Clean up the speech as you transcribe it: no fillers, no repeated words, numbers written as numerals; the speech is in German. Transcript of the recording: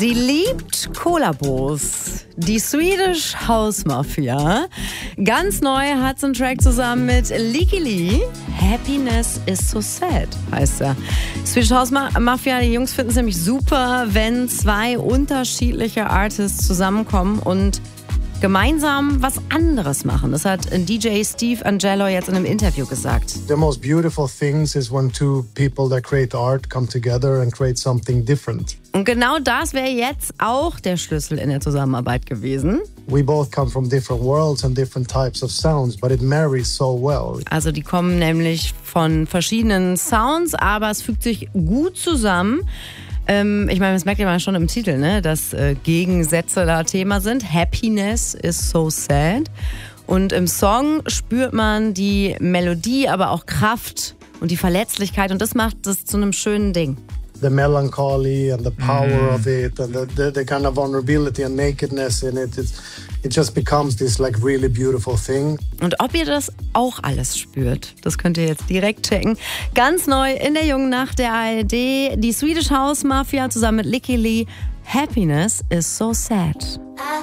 Sie liebt Kollabos. Die Swedish House Mafia. Ganz neu hat sie einen Track zusammen mit Lykke Li. Happiness is so sad, heißt er. Swedish House Mafia, die Jungs finden es nämlich super, wenn zwei unterschiedliche Artists zusammenkommen und gemeinsam was anderes machen. Das hat DJ Steve Angello jetzt in einem Interview gesagt. The most beautiful things is when two people that create art come together and create something different. Und genau das wäre jetzt auch der Schlüssel in der Zusammenarbeit gewesen. We both come from different worlds and different types of sounds, but it marries so well. Also die kommen nämlich von verschiedenen Sounds, aber es fügt sich gut zusammen. Ich meine, das merkt ihr mal schon im Titel, ne? Dass Gegensätze da Thema sind. Happiness is so sad. Und im Song spürt man die Melodie, aber auch Kraft und die Verletzlichkeit. Und das macht das zu einem schönen Ding. The melancholy and the power of it and the kind of vulnerability and nakedness in it. It just becomes this like really beautiful thing. Und ob ihr das auch alles spürt, das könnt ihr jetzt direkt checken. Ganz neu in der jungen Nacht der ARD, die Swedish House Mafia zusammen mit Lykke Li. Happiness is so sad.